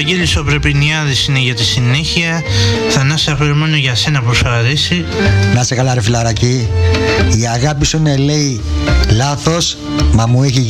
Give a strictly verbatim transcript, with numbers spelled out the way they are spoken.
Βαγγέλης ο Πρεπινιάδης είναι για τη συνέχεια. Θανάση, αφιερωμένο για σένα που σου αρέσει. Να σε καλά ρε φιλαράκι. Η αγάπη σου είναι λέει λάθος, μα μου έχει